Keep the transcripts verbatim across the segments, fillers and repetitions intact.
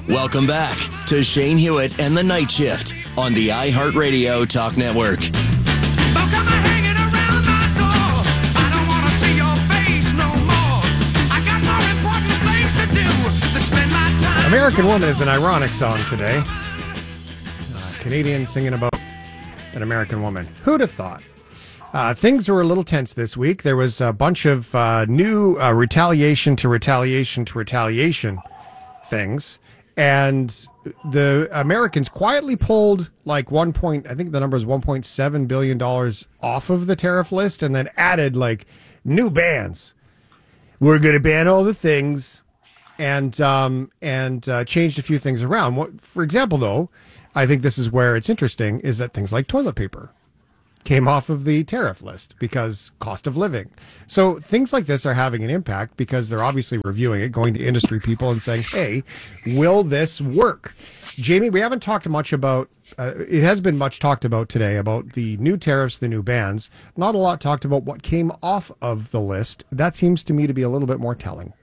Welcome back to Shane Hewitt and the Night Shift on the iHeartRadio Talk Network. American Woman is an ironic song today. Uh, Canadian singing about an American woman. Who'd have thought? Uh, things were a little tense this week. There was a bunch of uh, new uh, retaliation to retaliation to retaliation things. And the Americans quietly pulled like one point, I think the number is one point seven billion dollars off of the tariff list and then added like new bans. We're going to ban all the things and um, and uh, changed a few things around. What, for example, though, I think this is where it's interesting, is that things like toilet paper came off of the tariff list because cost of living. So things like this are having an impact because they're obviously reviewing it, going to industry people and saying, hey, will this work? Jamie, we haven't talked much about, uh, it has been much talked about today about the new tariffs, the new bans. Not a lot talked about what came off of the list. That seems to me to be a little bit more telling.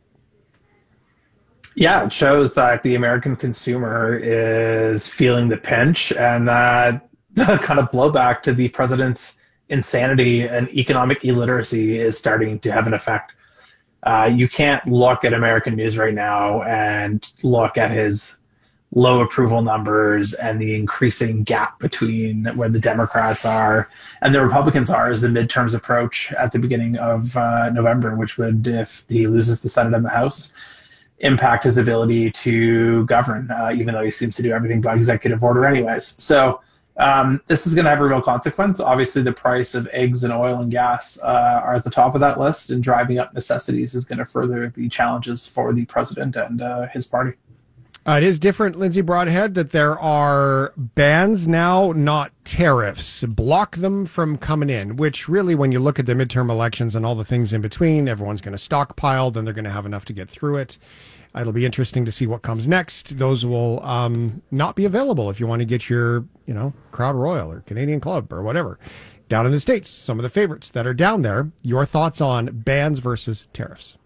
Yeah, it shows that the American consumer is feeling the pinch and that the kind of blowback to the president's insanity and economic illiteracy is starting to have an effect. Uh, you can't look at American news right now and look at his low approval numbers and the increasing gap between where the Democrats are and the Republicans are as the midterms approach at the beginning of uh, November, which would, if he loses the Senate and the House, impact his ability to govern, uh, even though he seems to do everything by executive order anyways. So Um, this is going to have a real consequence. Obviously, the price of eggs and oil and gas uh, are at the top of that list, and driving up necessities is going to further the challenges for the president and uh, his party. Uh, it is different, Lindsay Broadhead, that there are bans now, not tariffs. Block them from coming in, which really, when you look at the midterm elections and all the things in between, everyone's going to stockpile, then they're going to have enough to get through it. It'll be interesting to see what comes next. Those will um, not be available if you want to get your, you know, Crown Royal or Canadian Club or whatever. Down in the States, some of the favorites that are down there. Your thoughts on bans versus tariffs?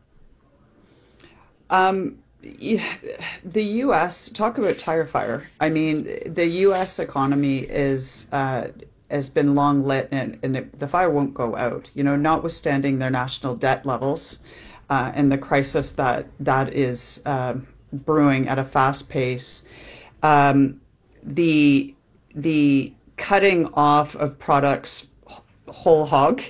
Um, yeah, the U S, talk about tire fire. I mean, the U S economy is uh, has been long lit, and, and it, the fire won't go out. You know, notwithstanding their national debt levels. Uh, and the crisis that that is uh, brewing at a fast pace, um, the the cutting off of products whole hog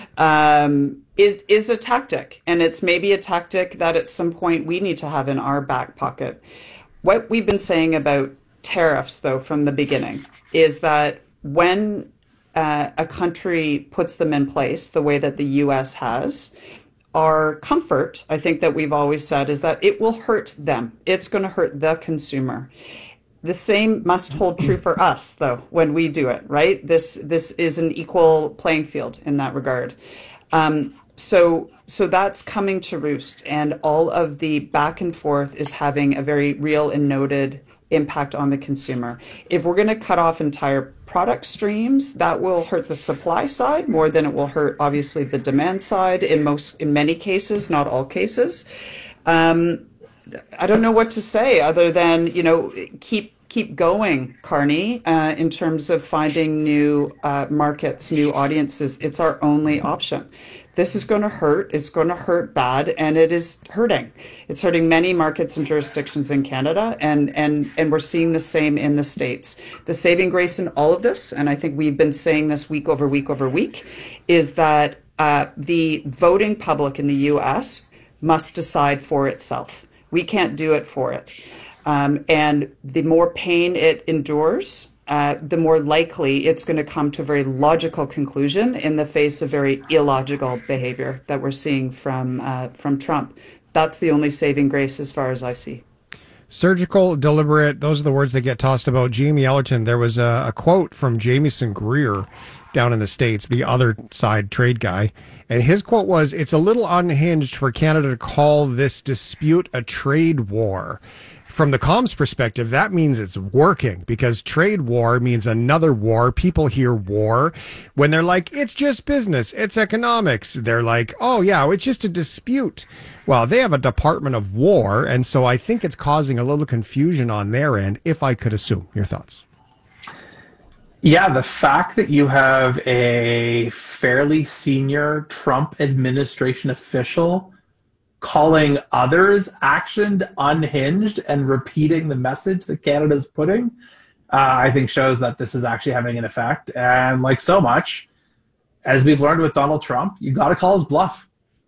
um, is is a tactic, and it's maybe a tactic that at some point we need to have in our back pocket. What we've been saying about tariffs, though, from the beginning, is that when uh, a country puts them in place, the way that the U S has. Our comfort, I think that we've always said, is that it will hurt them. It's going to hurt the consumer. The same must hold true for us, though, when we do it, right? This this is an equal playing field in that regard. Um, so so that's coming to roost, and all of the back and forth is having a very real and noted impact on the consumer. If we're going to cut off entire product streams, that will hurt the supply side more than it will hurt, obviously, the demand side in most, in many cases, not all cases. Um, I don't know what to say other than, you know, keep keep going, Carney, uh, in terms of finding new uh, markets, new audiences. It's our only option. This is going to hurt. It's going to hurt bad, and it is hurting. It's hurting many markets and jurisdictions in Canada, and and and we're seeing the same in the States. The saving grace in all of this, and I think we've been saying this week over week over week, is that uh, the voting public in the U S must decide for itself. We can't do it for it. Um, and the more pain it endures, uh, the more likely it's going to come to a very logical conclusion in the face of very illogical behavior that we're seeing from uh, from Trump. That's the only saving grace as far as I see. Surgical, deliberate, those are the words that get tossed about Jamie Ellerton. There was a, a quote from Jamieson Greer down in the States, the other side trade guy. And his quote was, "It's a little unhinged for Canada to call this dispute a trade war." From the comms perspective, that means it's working, because trade war means another war. People hear war when they're like, it's just business, it's economics. They're like, oh yeah, it's just a dispute. Well, they have a Department of War, and so I think it's causing a little confusion on their end, if I could assume. Your thoughts? Yeah, the fact that you have a fairly senior Trump administration official calling others' actioned unhinged and repeating the message that Canada's putting, uh, I think shows that this is actually having an effect. And like so much, as we've learned with Donald Trump, you got to call his bluff.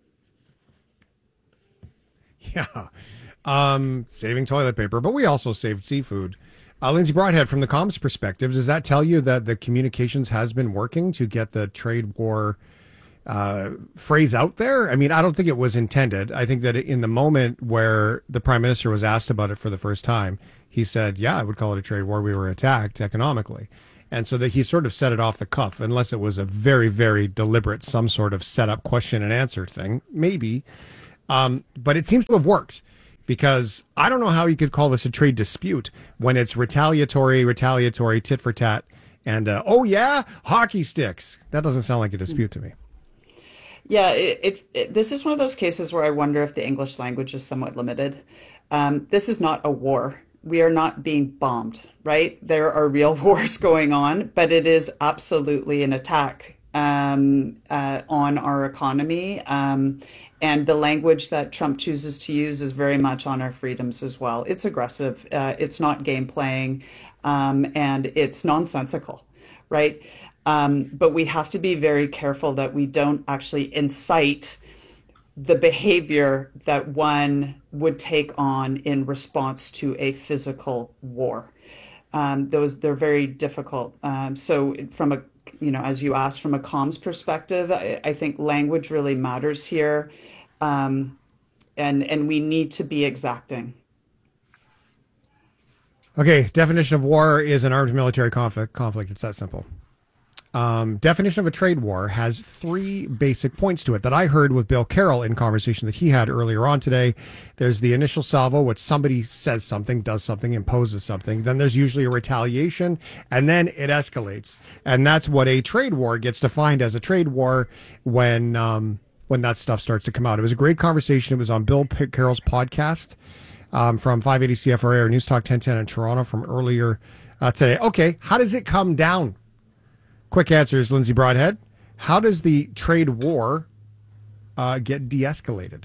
Yeah. Um, saving toilet paper, but we also saved seafood. Uh, Lindsay Broadhead, from the comms perspective, does that tell you that the communications has been working to get the trade war uh, phrase out there? I mean, I don't think it was intended. I think that in the moment where the prime minister was asked about it for the first time, he said, yeah, I would call it a trade war. We were attacked economically. And so that he sort of said it off the cuff, unless it was a very, very deliberate, some sort of setup question and answer thing, maybe. Um, but it seems to have worked, because I don't know how you could call this a trade dispute when it's retaliatory, retaliatory, tit for tat, and, uh, oh yeah, hockey sticks. That doesn't sound like a dispute to me. Yeah, it, it, it, this is one of those cases where I wonder if the English language is somewhat limited. Um, this is not a war. We are not being bombed, right? There are real wars going on, but it is absolutely an attack um, uh, on our economy. Um, and the language that Trump chooses to use is very much on our freedoms as well. It's aggressive. Uh, it's not game playing, um, and it's nonsensical, right? Um, but we have to be very careful that we don't actually incite the behavior that one would take on in response to a physical war. Um, those, they're very difficult. Um, so from a, you know, as you asked, from a comms perspective, I, I think language really matters here. Um, and, and we need to be exacting. Okay. Definition of war is an armed military conflict. Conflict. It's that simple. Um, definition of a trade war has three basic points to it that I heard with Bill Carroll in conversation that he had earlier on today. There's the initial salvo, which somebody says something, does something, imposes something. Then there's usually a retaliation, and then it escalates. And that's what a trade war gets defined as, a trade war when um, when that stuff starts to come out. It was a great conversation. It was on Bill Carroll's podcast um, from five eighty C F R A or News Talk ten ten in Toronto from earlier uh, today. Okay, how does it come down? Quick answers, Lindsay Broadhead. How does the trade war uh, get de-escalated?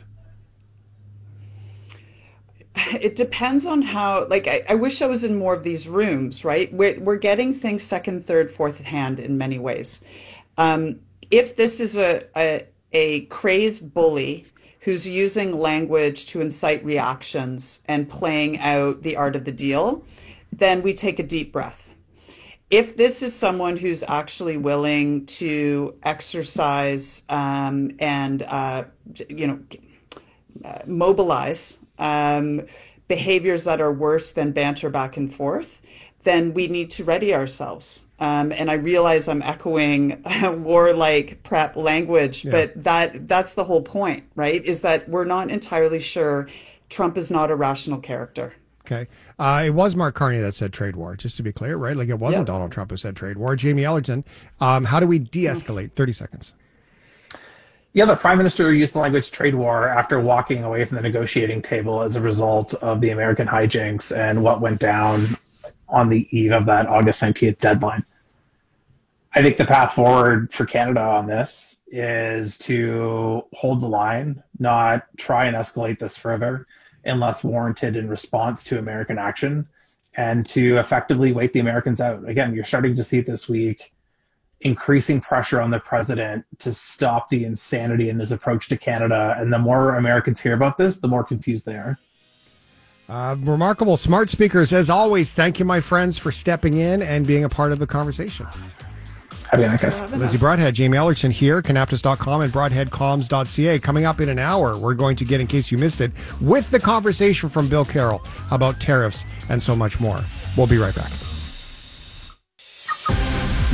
It depends on how, like, I, I wish I was in more of these rooms, right? We're, we're getting things second, third, fourth hand in many ways. Um, if this is a, a, a crazed bully who's using language to incite reactions and playing out the art of the deal, then we take a deep breath. If this is someone who's actually willing to exercise um, and, uh, you know, uh, mobilize um, behaviors that are worse than banter back and forth, then we need to ready ourselves. Um, and I realize I'm echoing warlike prep language, yeah. but that that's the whole point, right? Is that we're not entirely sure. Trump is not a rational character. Okay. Uh, it was Mark Carney that said trade war, just to be clear, right? Like it wasn't yep. Donald Trump who said trade war. Jamie Ellerton, um, how do we de-escalate? thirty seconds. Yeah, the prime minister used the language trade war after walking away from the negotiating table as a result of the American hijinks and what went down on the eve of that August nineteenth deadline. I think the path forward for Canada on this is to hold the line, not try and escalate this further unless warranted in response to American action, and to effectively wait the Americans out. Again, you're starting to see it this week, increasing pressure on the president to stop the insanity in his approach to Canada. And the more Americans hear about this, the more confused they are. Uh, remarkable. Smart speakers, as always. Thank you, my friends, for stepping in and being a part of the conversation. Happy night, Lizzie Broadhead, Jamie Ellerton here, canaptus dot com and broadhead comms dot c a. Coming up in an hour, we're going to get, in case you missed it, with the conversation from Bill Carroll about tariffs and so much more. We'll be right back.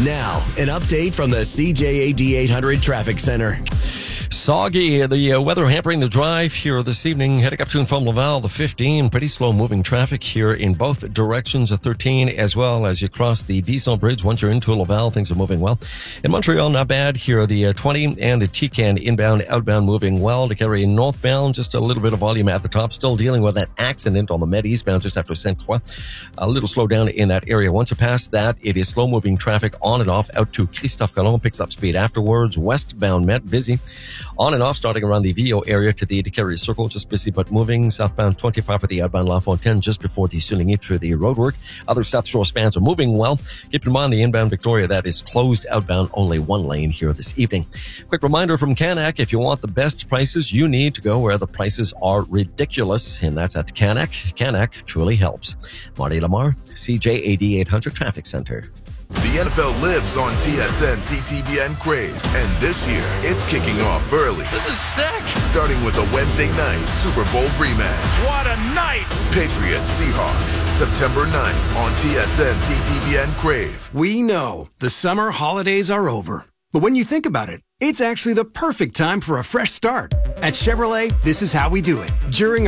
Now, an update from the C J A D eight hundred Traffic Center. Soggy, the uh, weather hampering the drive here this evening. Heading up to and from Laval, the fifteen. Pretty slow moving traffic here in both directions, the thirteen, as well as you cross the Bison Bridge. Once you're into Laval, things are moving well. In Montreal, not bad here. The uh, twenty and the T C A N inbound, outbound moving well. To carry northbound, just a little bit of volume at the top. Still dealing with that accident on the Med eastbound just after Saint Croix. A little slowdown in that area. Once you pass that, it is slow moving traffic on and off out to Christophe Colomb. Picks up speed afterwards. Westbound Met, busy. On and off, starting around the V O area to the Decarie Circle, just busy but moving. Southbound twenty-five for the outbound La Fontaine, just before the Souligny through the roadwork. Other South Shore spans are moving well. Keep in mind the inbound Victoria, that is closed outbound, only one lane here this evening. Quick reminder from Canac, if you want the best prices, you need to go where the prices are ridiculous, and that's at Canac. Canac truly helps. Marty Lamar, C J A D eight hundred Traffic Center. The N F L lives on T S N, C T V N Crave, and this year, it's kicking off early. This is sick! Starting with a Wednesday night Super Bowl rematch. What a night! Patriots Seahawks, September ninth on T S N, C T V N Crave. We know the summer holidays are over. But when you think about it, it's actually the perfect time for a fresh start. At Chevrolet, this is how we do it. During